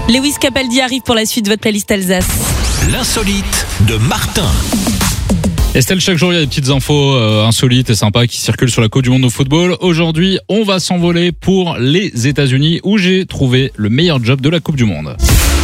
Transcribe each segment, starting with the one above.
Lewis Capaldi arrive pour la suite de votre playlist Alsace. L'insolite de Martin. Estelle, chaque jour il y a des petites infos insolites et sympas qui circulent sur la Coupe du Monde de football. Aujourd'hui, on va s'envoler pour les États-Unis où j'ai trouvé le meilleur job de la Coupe du Monde.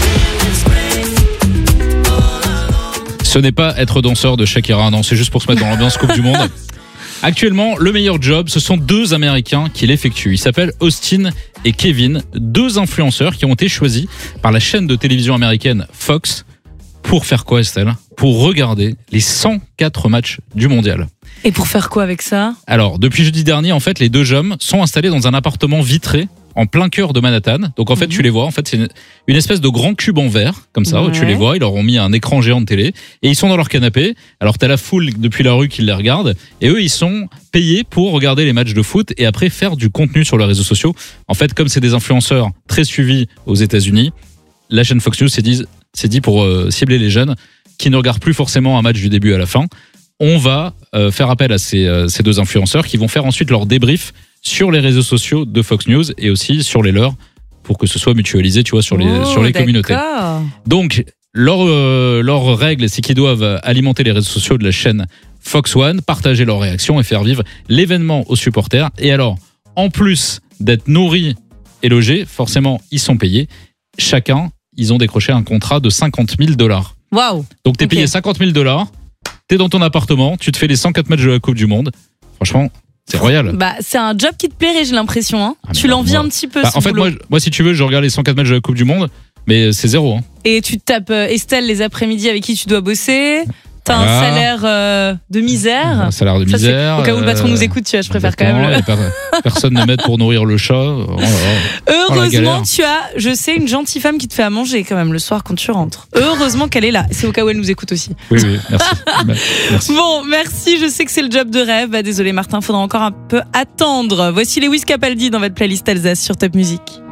Ce n'est pas être danseur de Shakira, non, c'est juste pour se mettre dans l'ambiance Coupe du Monde. Actuellement, le meilleur job, ce sont deux Américains qui l'effectuent. Ils s'appellent Austin et Kevin, deux influenceurs qui ont été choisis par la chaîne de télévision américaine Fox. Pour faire quoi, Estelle ? Pour regarder les 104 matchs du mondial. Et pour faire quoi avec ça ? Alors, depuis jeudi dernier, en fait, les deux hommes sont installés dans un appartement vitré en plein cœur de Manhattan. Donc, en fait, tu les vois. En fait, c'est une espèce de grand cube en verre, comme ça, où tu les vois. Ils leur ont mis un écran géant de télé. Et ils sont dans leur canapé. Alors, t'as la foule depuis la rue qui les regarde. Et eux, ils sont payés pour regarder les matchs de foot et après faire du contenu sur les réseaux sociaux. En fait, comme c'est des influenceurs très suivis aux États-Unis, la chaîne Fox News s'est dit pour cibler les jeunes qui ne regardent plus forcément un match du début à la fin, on va faire appel à ces deux influenceurs qui vont faire ensuite leur débrief sur les réseaux sociaux de Fox News et aussi sur les leurs pour que ce soit mutualisé, tu vois, sur les communautés. Donc, leur règle, c'est qu'ils doivent alimenter les réseaux sociaux de la chaîne Fox One, partager leurs réactions et faire vivre l'événement aux supporters. Et alors, en plus d'être nourris et logés, forcément, ils sont payés. Chacun, ils ont décroché un contrat de $50,000. Waouh. Donc t'es payé $50,000, t'es dans ton appartement, tu te fais les 104 matchs de la Coupe du Monde. Franchement, c'est royal. Bah, c'est un job qui te plairait, j'ai l'impression. Hein. Tu l'envies un petit peu. En fait, moi, si tu veux, je regarde les 104 matchs de la Coupe du Monde, mais c'est zéro. Hein. Et tu te tapes Estelle les après-midi avec qui tu dois bosser. T'as un salaire de misère. Un salaire de misère. Au cas où le patron nous écoute, tu vois, je préfère quand même. Personne ne m'aide pour nourrir le chat. Heureusement, tu as, je sais, une gentille femme qui te fait à manger quand même le soir quand tu rentres. Heureusement qu'elle est là. C'est au cas où elle nous écoute aussi. Oui, merci. Merci. Bon, merci. Je sais que c'est le job de rêve. Bah, désolé, Martin, faudra encore un peu attendre. Voici Lewis Capaldi dans votre playlist Alsace sur Top Music.